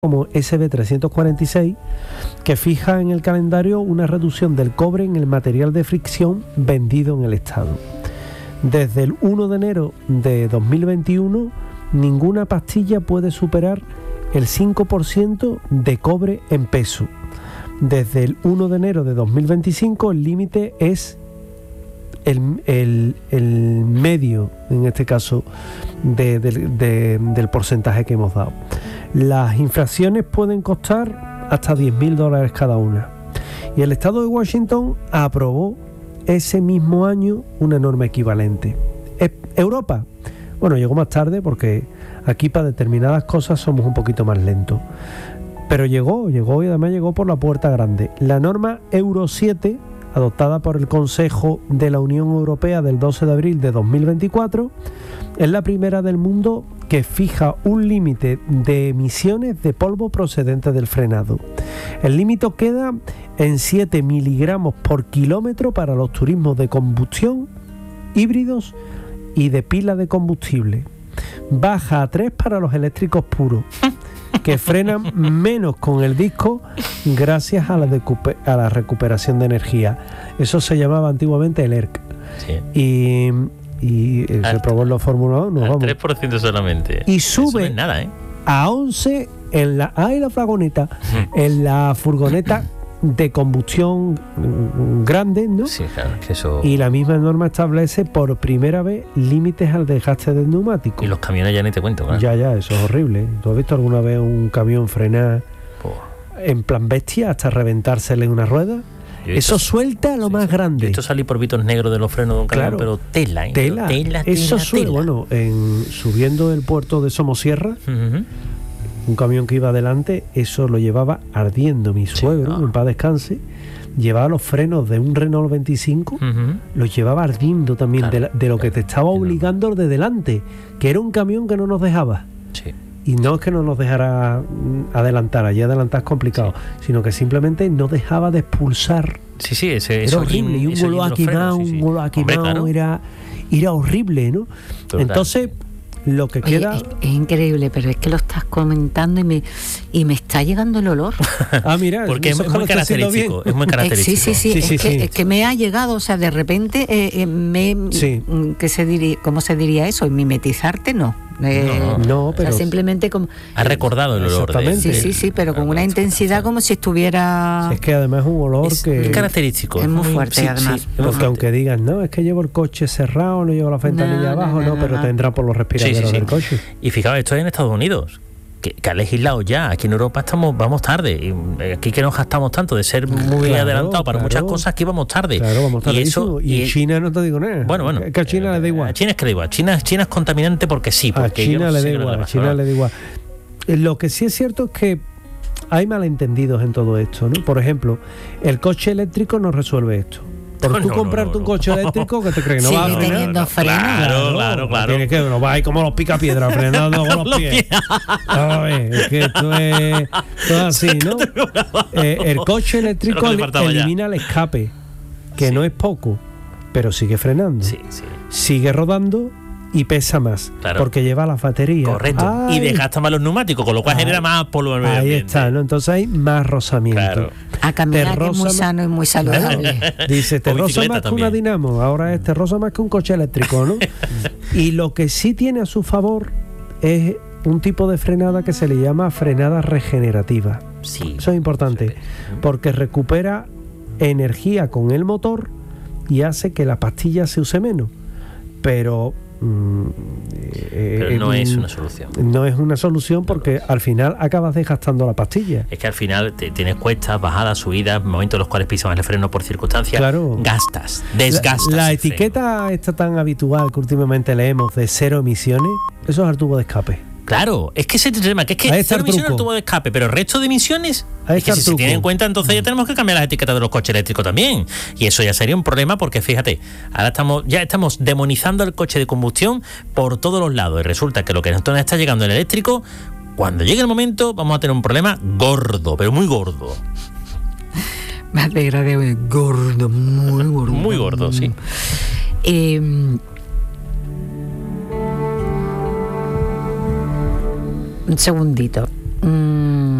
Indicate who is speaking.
Speaker 1: como SB346, que fija en el calendario una reducción del cobre en el material de fricción vendido en el Estado. Desde el 1 de enero de 2021, ninguna pastilla puede superar el 5% de cobre en peso. Desde el 1 de enero de 2025, el límite es el medio, en este caso, del porcentaje que hemos dado. Las infracciones pueden costar hasta $10.000 cada una. Y el Estado de Washington aprobó ese mismo año una norma equivalente. Europa, bueno, llegó más tarde porque aquí para determinadas cosas somos un poquito más lentos. Pero llegó y además llegó por la puerta grande. La norma Euro 7, adoptada por el Consejo de la Unión Europea del 12 de abril de 2024, es la primera del mundo que fija un límite de emisiones de polvo procedente del frenado. El límite queda en 7 miligramos por kilómetro para los turismos de combustión, híbridos y de pila de combustible. Baja a 3 para los eléctricos puros, que frenan menos con el disco gracias a la recuperación de energía. Eso se llamaba antiguamente el ERC. Sí. Y se probó en los Fórmula 1.
Speaker 2: Al 3% solamente.
Speaker 1: Y sube
Speaker 2: no es nada,
Speaker 1: a 11 en la furgoneta, en la furgoneta de combustión grande, ¿no?
Speaker 2: Sí, claro, que eso...
Speaker 1: Y la misma norma establece por primera vez límites al desgaste del neumático.
Speaker 2: Y los camiones ya ni te cuento, claro.
Speaker 1: Ya, eso es horrible. ¿Tú has visto alguna vez un camión frenar en plan bestia hasta reventársele una rueda? Eso suelta lo más grande.
Speaker 2: Esto salí por vitos negros de los frenos de un camión, pero tela.
Speaker 1: Eso suele, bueno, subiendo del puerto de Somosierra, un camión que iba adelante, eso lo llevaba ardiendo mi suegro, en paz descanse. Llevaba los frenos de un Renault 25, los llevaba ardiendo también, de lo que te estaba obligando el de delante, que era un camión que no nos dejaba. Sí. Y no es que no nos dejara adelantar, allí adelantar es complicado, sino que simplemente no dejaba de expulsar.
Speaker 2: Era
Speaker 1: horrible, y un olor a quemado, era horrible, ¿no? Total. Entonces, lo que queda...
Speaker 3: Es increíble, pero es que lo estás comentando y me está llegando el olor.
Speaker 1: Mira,
Speaker 2: porque es muy característico. Es muy característico.
Speaker 3: Es que me ha llegado, o sea, de repente ¿cómo se diría eso? Mimetizarte no.
Speaker 1: No, pero
Speaker 3: simplemente como...
Speaker 2: Ha recordado el olor.
Speaker 3: Sí, pero con una intensidad como si estuviera...
Speaker 1: Es que además es un olor que...
Speaker 2: Es característico.
Speaker 3: Es muy fuerte, además.
Speaker 1: Porque aunque digan, no, es que llevo el coche cerrado, no llevo la ventanilla abajo, pero tendrá por los respiradores del coche.
Speaker 2: Y fijaos, esto es en Estados Unidos, que ha legislado ya. Aquí en Europa vamos tarde. Y aquí que nos gastamos tanto de ser muy adelantados para muchas cosas, aquí vamos tarde.
Speaker 1: Claro, vamos tarde. Y China no te digo nada.
Speaker 2: Bueno.
Speaker 1: Es que a China le da igual.
Speaker 2: A China es que le da igual. China es contaminante porque sí. Porque
Speaker 1: a China le da igual. China le da igual. Lo que sí es cierto es que hay malentendidos en todo esto, ¿no? Por ejemplo, el coche eléctrico no resuelve esto. Por tú comprarte un coche eléctrico, que te crees que no va a frenar.
Speaker 2: Claro.
Speaker 1: Tienes que no va ahí como los picapiedras frenando con los pies. A ver, es que esto es así, ¿no? El coche eléctrico elimina el escape, que no es poco, pero sigue frenando. Sigue rodando y pesa más, porque lleva las baterías.
Speaker 2: Correcto. Y desgasta más los neumáticos, con lo cual genera más polvo en el medio ambiente.
Speaker 1: Ahí está, ¿no? Entonces hay más rozamiento.
Speaker 3: A caminar, que es muy sano y muy saludable.
Speaker 1: Dice, te roza más que una dinamo, ahora te roza más que un coche eléctrico, ¿no? Y lo que sí tiene a su favor es un tipo de frenada que se le llama frenada regenerativa. Eso es importante, porque recupera energía con el motor y hace que la pastilla se use menos. Pero
Speaker 2: no es una solución.
Speaker 1: No es una solución porque al final acabas desgastando la pastilla.
Speaker 2: Es que al final tienes cuestas, bajadas, subidas, momentos en los cuales pisas el freno por circunstancias. Desgastas.
Speaker 1: La etiqueta esta tan habitual que últimamente leemos de 0 emisiones, eso es el tubo de escape.
Speaker 2: Claro, es que ese es el tema, que es que 0 emisiones es el tubo de escape, pero el resto de emisiones, es que si se tiene en cuenta, entonces ya tenemos que cambiar las etiquetas de los coches eléctricos también. Y eso ya sería un problema porque fíjate, ahora estamos demonizando el coche de combustión por todos los lados y resulta que lo que nos está llegando el eléctrico, cuando llegue el momento vamos a tener un problema gordo, pero muy gordo.
Speaker 3: Me alegra de gordo, muy gordo.
Speaker 2: Muy gordo, sí.
Speaker 3: Un segundito.